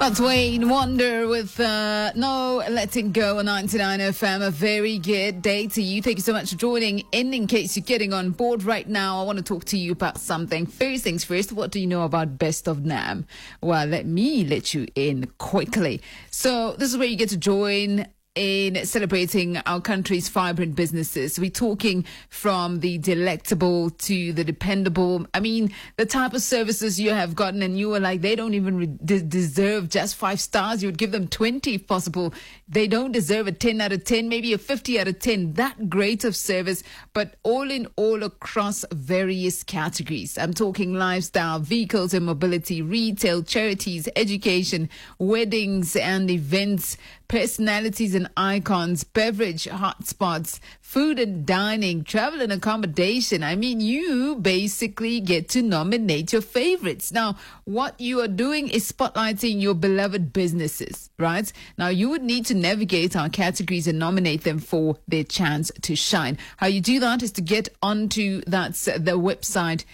That's Wayne Wonder with No Letting Go on 99 FM. A very good day to you. Thank you so much for joining in. In case you're getting on board right now, I want to talk to you about something. First things first, what do you know about Best of NAM? Well, let me let you in quickly. So this is where you get to join in celebrating our country's vibrant businesses. We're talking from the delectable to the dependable. I mean, the type of services you have gotten and you were like, they don't even deserve just 5 stars. You would give them 20 if possible. They don't deserve a 10 out of 10, maybe a 50 out of 10. That great of service, but all in all across various categories. I'm talking lifestyle, vehicles and mobility, retail, charities, education, weddings and events, personalities and icons, beverage hotspots, food and dining, travel and accommodation. I mean, you basically get to nominate your favorites. Now, what you are doing is spotlighting your beloved businesses, right? Now, you would need to navigate our categories and nominate them for their chance to shine. How you do that is to get onto the website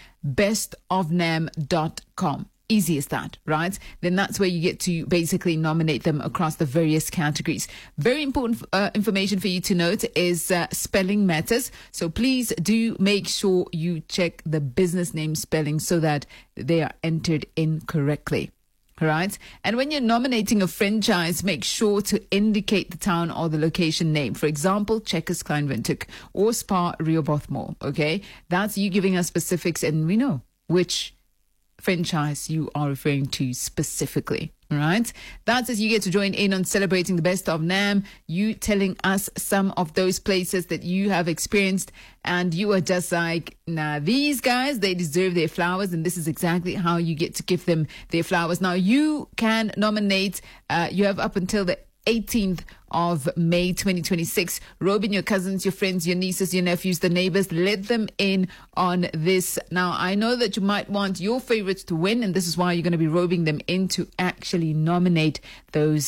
bestofnam.com. Easy as that, right? Then that's where you get to basically nominate them across the various categories. Very important information for you to note is spelling matters. So please do make sure you check the business name spelling so that they are entered in correctly. Right? And when you're nominating a franchise, make sure to indicate the town or the location name. For example, Checkers Klein Windhoek or Spa Rehoboth Mall. Okay? That's you giving us specifics and we know which franchise you are referring to specifically, right? That's as you get to join in on celebrating the best of NAM, you telling us some of those places that you have experienced and you are just like, nah, these guys, they deserve their flowers, and this is exactly how you get to give them their flowers. Now, you can nominate, you have up until the 18th of May 2026. Robin, your cousins, your friends, your nieces, your nephews, the neighbors, let them in on this. Now, I know that you might want your favorites to win, and this is why you're going to be roping them in to actually nominate those